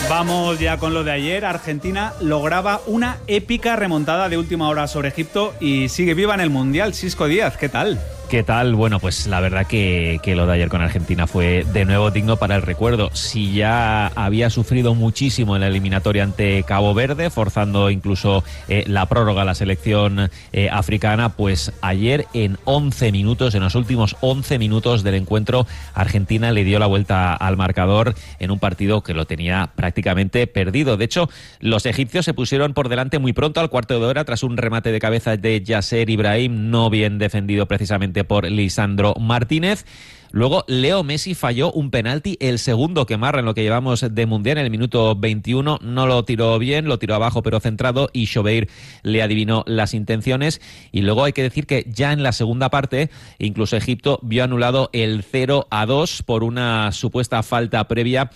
Vamos ya con lo de ayer. Argentina lograba una épica remontada de última hora sobre Egipto y sigue viva en el Mundial. Xisco Díaz, ¿qué tal? ¿Qué tal? Bueno, pues la verdad que lo de ayer con Argentina fue de nuevo digno para el recuerdo. Si ya había sufrido muchísimo en la eliminatoria ante Cabo Verde, forzando incluso la prórroga a la selección africana, pues ayer en 11 minutos, en los últimos 11 minutos del encuentro, Argentina le dio la vuelta al marcador en un partido que lo tenía prácticamente perdido. De hecho, los egipcios se pusieron por delante muy pronto, al cuarto de hora, tras un remate de cabeza de Yasser Ibrahim, no bien defendido precisamente por Lisandro Martínez. Luego Leo Messi falló un penalti, el segundo que marra en lo que llevamos de Mundial, en el minuto 21. No lo tiró bien, lo tiró abajo pero centrado, y Chobeir le adivinó las intenciones. Y luego hay que decir que ya en la segunda parte, incluso Egipto vio anulado el 0-2 por una supuesta falta previa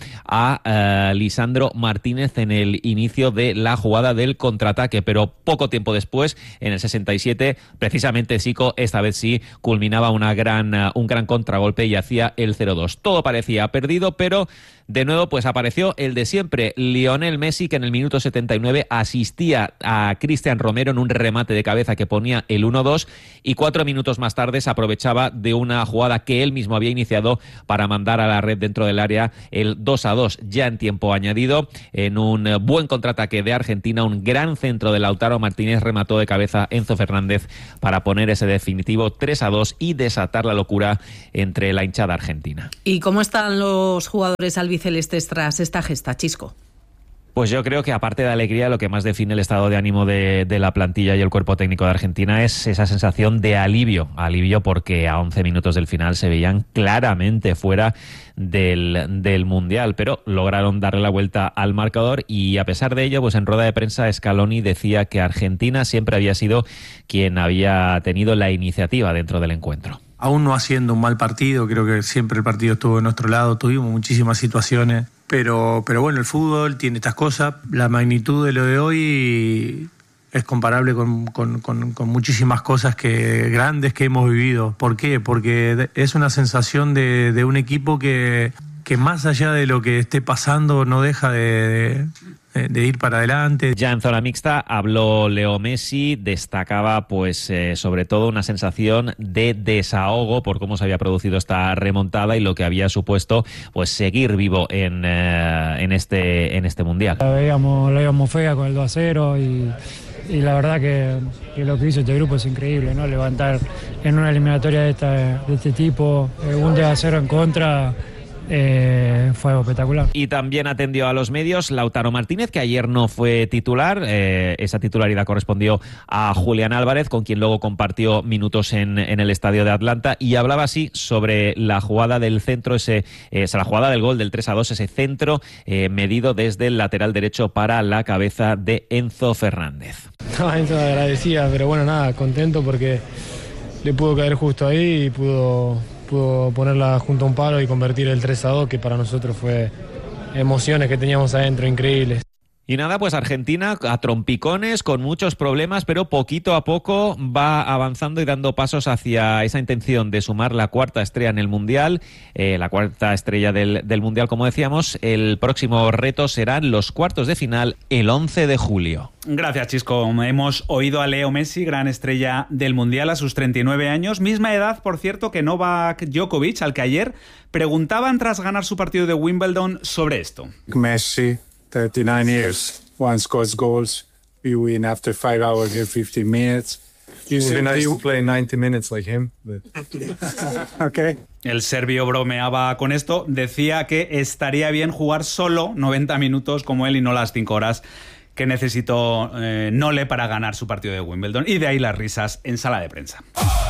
a Lisandro Martínez en el inicio de la jugada del contraataque. Pero poco tiempo después, en el 67, precisamente Zico, esta vez sí, culminaba un gran contragolpe y hacía el 0-2. Todo parecía perdido, pero de nuevo pues apareció el de siempre, Lionel Messi, que en el minuto 79 asistía a Cristian Romero en un remate de cabeza que ponía el 1-2, y 4 minutos más tarde se aprovechaba de una jugada que él mismo había iniciado para mandar a la red dentro del área el 2-2 ya en tiempo añadido. En un buen contraataque de Argentina, un gran centro de Lautaro Martínez, remató de cabeza Enzo Fernández para poner ese definitivo 3-2 y desatar la locura entre la hinchada argentina. ¿Y cómo están los jugadores albicelestes tras esta gesta, Xisco? Pues yo creo que, aparte de alegría, lo que más define el estado de ánimo de la plantilla y el cuerpo técnico de Argentina es esa sensación de alivio porque a 11 minutos del final se veían claramente fuera del Mundial, pero lograron darle la vuelta al marcador. Y a pesar de ello, pues en rueda de prensa Scaloni decía que Argentina siempre había sido quien había tenido la iniciativa dentro del encuentro. Aún no haciendo un mal partido, creo que siempre el partido estuvo de nuestro lado, tuvimos muchísimas situaciones, pero bueno, el fútbol tiene estas cosas. La magnitud de lo de hoy es comparable con muchísimas cosas grandes que hemos vivido. ¿Por qué? Porque es una sensación de un equipo que más allá de lo que esté pasando no deja de ir para adelante. Ya en zona mixta habló Leo Messi, destacaba pues sobre todo una sensación de desahogo por cómo se había producido esta remontada y lo que había supuesto pues seguir vivo en este Mundial. La veíamos fea con el 2-0 y la verdad que lo que hizo este grupo es increíble, ¿no? Levantar en una eliminatoria de este tipo, un 2-0 en contra. Fue espectacular. Y también atendió a los medios Lautaro Martínez, que ayer no fue titular. Esa titularidad correspondió a Julián Álvarez, con quien luego compartió minutos en el estadio de Atlanta, y hablaba así sobre la jugada del centro, la jugada del gol del 3-2, ese centro medido desde el lateral derecho para la cabeza de Enzo Fernández. Enzo agradecía, pero bueno, nada, contento porque le pudo caer justo ahí y pudo ponerla junto a un palo y convertir el 3-2, que para nosotros fue emociones que teníamos adentro increíbles. Y nada, pues Argentina a trompicones, con muchos problemas, pero poquito a poco va avanzando y dando pasos hacia esa intención de sumar la cuarta estrella en el Mundial, la cuarta estrella del Mundial, como decíamos. El próximo reto serán los cuartos de final el 11 de julio. Gracias, Xisco. Hemos oído a Leo Messi, gran estrella del Mundial a sus 39 años, misma edad, por cierto, que Novak Djokovic, al que ayer preguntaban tras ganar su partido de Wimbledon sobre esto. Messi, 39 years, one scores goals, we win after 5 hours and 15 minutes. It would be nice to play 90 minutes like him. But... Okay. El serbio bromeaba con esto, decía que estaría bien jugar solo 90 minutos como él y no las 5 horas que necesitó Nole para ganar su partido de Wimbledon. Y de ahí las risas en sala de prensa.